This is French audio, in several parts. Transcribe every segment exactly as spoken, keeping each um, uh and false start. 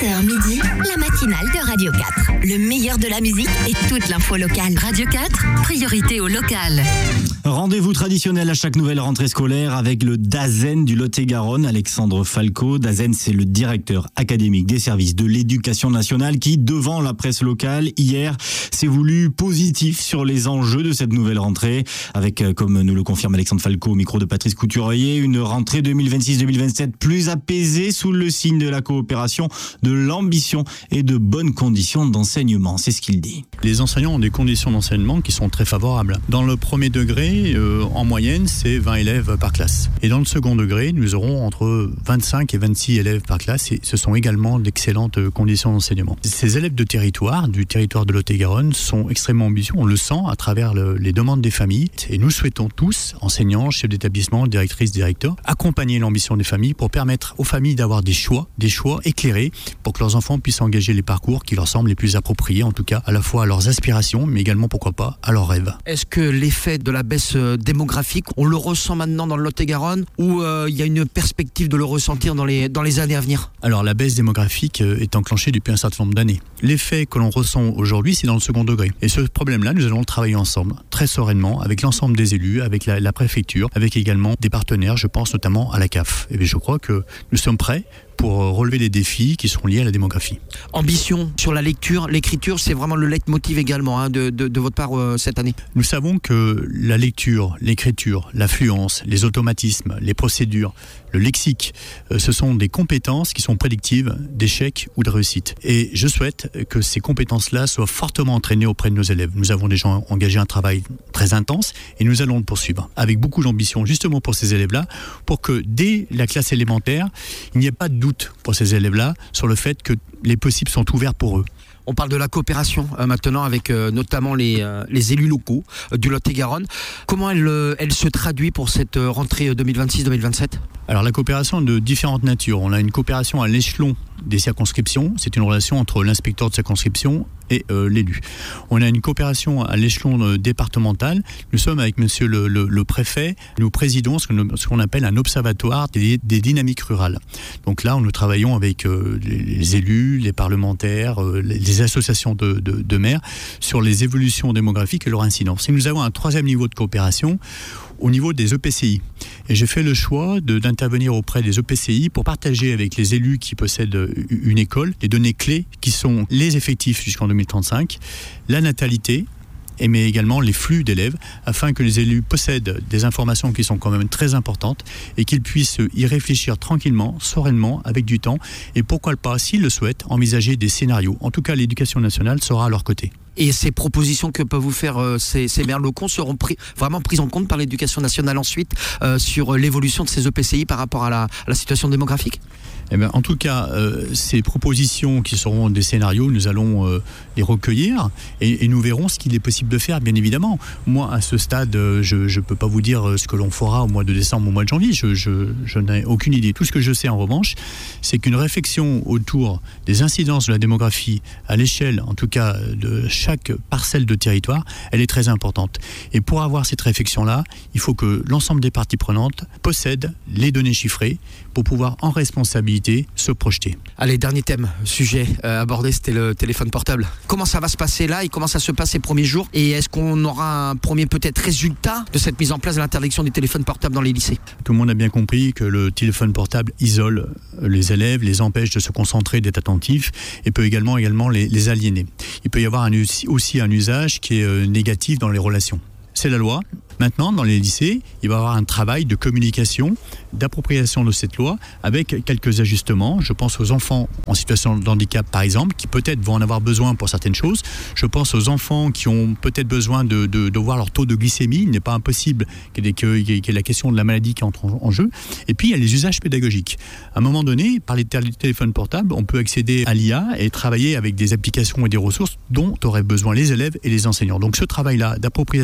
sept heures midi, la matinale de Radio quatre. Le meilleur de la musique et toute l'info locale. Radio quatre, priorité au local. Rendez-vous traditionnel à chaque nouvelle rentrée scolaire avec le Dasen du Lot-et-Garonne, Alexandre Falco. Dasen, c'est le directeur académique des services de l'éducation nationale qui, devant la presse locale, hier, s'est voulu positif sur les enjeux de cette nouvelle rentrée. Avec, comme nous le confirme Alexandre Falco au micro de Patrice Couturier, une rentrée deux mille vingt-six deux mille vingt-sept plus apaisée sous le signe de la coopération, de l'ambition et de bonnes conditions d'enseignement. C'est ce qu'il dit. Les enseignants ont des conditions d'enseignement qui sont très favorables. Dans le premier degré, euh, en moyenne, c'est vingt élèves par classe. Et dans le second degré, nous aurons entre vingt-cinq et vingt-six élèves par classe et ce sont également d'excellentes conditions d'enseignement. Ces élèves de territoire, du territoire de Lot-et-Garonne, sont extrêmement ambitieux. On le sent à travers le, les demandes des familles. Et nous souhaitons tous, enseignants, chefs d'établissement, directrices, directeurs, accompagner l'ambition des familles pour permettre aux familles d'avoir des choix, des choix éclairés pour que leurs enfants puissent engager les parcours qui leur semblent les plus appropriés, en tout cas à la fois à leurs aspirations, mais également, pourquoi pas, à leurs rêves. Est-ce que l'effet de la baisse démographique, on le ressent maintenant dans le Lot-et-Garonne ou il euh, y a une perspective de le ressentir dans les, dans les années à venir ? Alors la baisse démographique est enclenchée depuis un certain nombre d'années. L'effet que l'on ressent aujourd'hui, c'est dans le second degré. Et ce problème-là, nous allons le travailler ensemble, très sereinement, avec l'ensemble des élus, avec la, la préfecture, avec également des partenaires, je pense notamment à la C A F. Et je crois que nous sommes prêts pour relever les défis qui sont liés à la démographie. Ambition sur la lecture, l'écriture, c'est vraiment le leitmotiv également hein, de, de, de votre part euh, cette année. Nous savons que la lecture, l'écriture, l'affluence, les automatismes, les procédures, le lexique, euh, ce sont des compétences qui sont prédictives d'échec ou de réussite. Et je souhaite que ces compétences-là soient fortement entraînées auprès de nos élèves. Nous avons déjà engagé un travail très intense et nous allons le poursuivre avec beaucoup d'ambition justement pour ces élèves-là, pour que dès la classe élémentaire, il n'y ait pas de doute pour ces élèves-là sur le fait que les possibles sont ouverts pour eux. On parle de la coopération euh, maintenant avec euh, notamment les, euh, les élus locaux euh, du Lot-et-Garonne. Comment elle, euh, elle se traduit pour cette euh, rentrée deux mille vingt-six deux mille vingt-sept ? Alors la coopération est de différentes natures. On a une coopération à l'échelon des circonscriptions. C'est une relation entre l'inspecteur de circonscription et euh, l'élu. On a une coopération à l'échelon euh, départemental. Nous sommes avec monsieur le, le, le préfet. Nous présidons ce, que nous, ce qu'on appelle un observatoire des, des dynamiques rurales. Donc là, nous travaillons avec euh, les, les élus, les parlementaires, euh, les, les associations de, de, de maires sur les évolutions démographiques et leur incidence. Et nous avons un troisième niveau de coopération au niveau des E P C I. Et j'ai fait le choix de, d'intervenir auprès des E P C I pour partager avec les élus qui possèdent une école les données clés qui sont les effectifs jusqu'en deux mille trente-cinq, la natalité, et mais également les flux d'élèves, afin que les élus possèdent des informations qui sont quand même très importantes et qu'ils puissent y réfléchir tranquillement, sereinement, avec du temps, et pourquoi pas, s'ils le souhaitent, envisager des scénarios. En tout cas, l'éducation nationale sera à leur côté. Et ces propositions que peuvent vous faire euh, ces, ces maires locaux seront pris, vraiment prises en compte par l'éducation nationale ensuite euh, sur l'évolution de ces E P C I par rapport à la, à la situation démographique ? Eh bien, en tout cas, euh, ces propositions qui seront des scénarios, nous allons euh, les recueillir et, et nous verrons ce qu'il est possible de faire, bien évidemment. Moi, à ce stade, euh, je ne peux pas vous dire ce que l'on fera au mois de décembre, au mois de janvier. Je, je, je n'ai aucune idée. Tout ce que je sais, en revanche, c'est qu'une réflexion autour des incidences de la démographie à l'échelle, en tout cas, de chaque parcelle de territoire, elle est très importante. Et pour avoir cette réflexion-là, il faut que l'ensemble des parties prenantes possèdent les données chiffrées pour pouvoir, en responsabilité, se projeter. Allez, dernier thème, sujet euh, abordé, c'était le téléphone portable. Comment ça va se passer là et comment ça se passe ces premiers jours ? Et est-ce qu'on aura un premier peut-être résultat de cette mise en place de l'interdiction des téléphones portables dans les lycées ? Tout le monde a bien compris que le téléphone portable isole les élèves, les empêche de se concentrer, d'être attentifs et peut également, également les, les aliéner. Il peut y avoir un, aussi un usage qui est euh, négatif dans les relations. C'est la loi. Maintenant, dans les lycées, il va y avoir un travail de communication, d'appropriation de cette loi, avec quelques ajustements. Je pense aux enfants en situation de handicap, par exemple, qui peut-être vont en avoir besoin pour certaines choses. Je pense aux enfants qui ont peut-être besoin de, de, de voir leur taux de glycémie. Il n'est pas impossible qu'il y ait, qu'il y ait la question de la maladie qui entre en, en jeu. Et puis, il y a les usages pédagogiques. À un moment donné, par les téléphones portables, on peut accéder à l'I A et travailler avec des applications et des ressources dont auraient besoin les élèves et les enseignants. Donc, ce travail-là d'appropriation et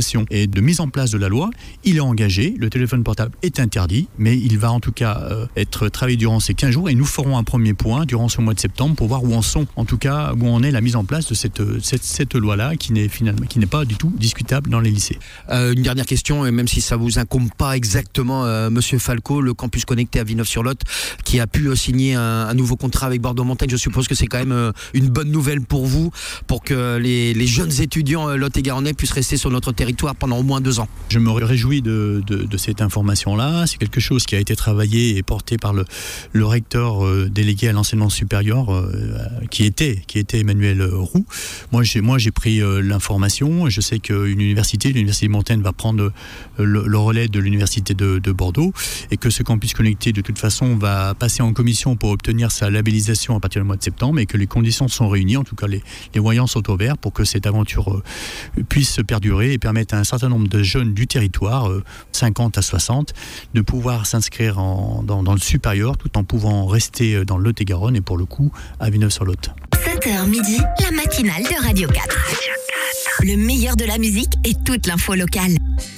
journée de mise en place de la loi, il est engagé, le téléphone portable est interdit, mais il va en tout cas euh, être travaillé durant ces quinze jours et nous ferons un premier point durant ce mois de septembre pour voir où en sont, en tout cas où en est la mise en place de cette, cette, cette loi-là qui n'est finalement qui n'est pas du tout discutable dans les lycées. Euh, une dernière question, et même si ça vous incombe pas exactement, euh, Monsieur Falco, le campus connecté à Villeneuve-sur-Lot, qui a pu euh, signer un, un nouveau contrat avec Bordeaux-Montagne, je suppose que c'est quand même euh, une bonne nouvelle pour vous, pour que les, les jeunes étudiants euh, lot-et-garonnais puissent rester sur notre territoire pendant au moins deux ans. Je me réjouis de, de, de cette information-là. C'est quelque chose qui a été travaillé et porté par le, le recteur euh, délégué à l'enseignement supérieur, euh, qui était qui était Emmanuel Roux. Moi, j'ai moi j'ai pris euh, l'information. Je sais qu'une université, l'université de Montaigne, va prendre euh, le, le relais de l'université de, de Bordeaux et que ce campus connecté, de toute façon, va passer en commission pour obtenir sa labellisation à partir du mois de septembre et que les conditions sont réunies. En tout cas, les, les voyants sont au vert pour que cette aventure euh, puisse perdurer et permettre à un certain nombre de jeunes du territoire, euh, cinquante à soixante, de pouvoir s'inscrire en, dans, dans le supérieur tout en pouvant rester dans le Lot-et-Garonne et pour le coup à Villeneuve-sur-Lot. sept heures midi, la matinale de Radio quatre. Le meilleur de la musique et toute l'info locale.